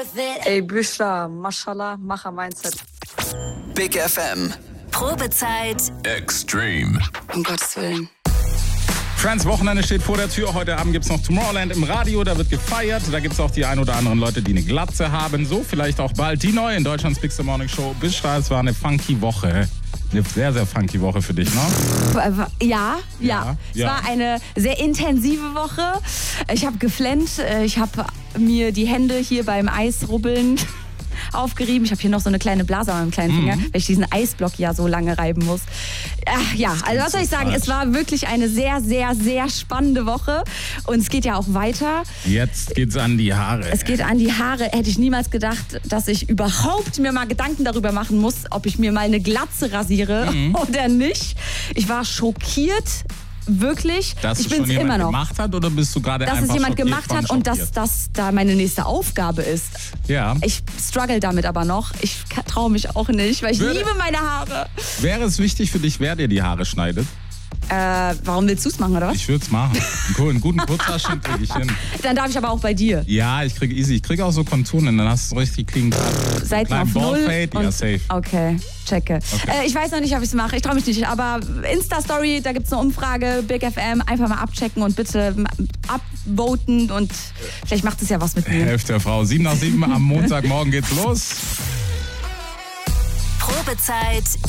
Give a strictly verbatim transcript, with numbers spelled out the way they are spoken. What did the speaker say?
Ey, Büschra, Mashallah, Macher-Mindset. Big F M. Probezeit Extreme. Um Gottes Willen. Friends Wochenende steht vor der Tür. Heute Abend gibt's noch Tomorrowland im Radio, da wird gefeiert. Da gibt's auch die ein oder anderen Leute, die eine Glatze haben. So vielleicht auch bald die neue in Deutschlands Big Morning Show. Büschra, es war eine funky Woche. Eine sehr, sehr funky Woche für dich, ne? Ja, ja. Ja, Es ja. war eine sehr intensive Woche. Ich habe geflennt, ich habe mir die Hände hier beim Eisrubbeln aufgerieben. Ich habe hier noch so eine kleine Blase an meinem kleinen Finger, Mhm. weil ich diesen Eisblock ja so lange reiben muss. Ach, ja, also was soll ich so sagen, falsch. es war wirklich eine sehr, sehr, sehr spannende Woche und es geht ja auch weiter. Jetzt geht's an die Haare. Es geht an die Haare. Hätte ich niemals gedacht, dass ich überhaupt mir mal Gedanken darüber machen muss, ob ich mir mal eine Glatze rasiere Mhm. oder nicht. Ich war schockiert. Wirklich. Dass ich es bin's schon jemand immer noch. gemacht hat oder bist du gerade Dass einfach es jemand schockiert gemacht von hat und dass schockiert? das da meine nächste Aufgabe ist. Ja. Ich struggle damit aber noch. Ich traue mich auch nicht, weil ich Würde- liebe meine Haare. Wäre es wichtig für dich, wer dir die Haare schneidet? Äh, warum willst du es machen, oder was? Ich würde es machen. Einen coolen- einen guten Kurzhaarschnitt kriege ich hin. Dann darf ich aber auch bei dir. Ja, ich kriege easy. Ich kriege auch so Konturen und dann hast du so richtig clean Cut. Seiten Kleinen auf null. Baldfade, ja, und- safe. Okay, checke. Okay. Äh, ich weiß noch nicht, ob ich es mache. Ich traue mich nicht. Aber Insta-Story, da gibt es eine Umfrage, Big F M. Einfach mal abchecken und bitte upvoten. Und vielleicht macht es ja was mit mir. Hälfte der Frau. Sieben nach sieben am Montagmorgen geht's los. Probezeit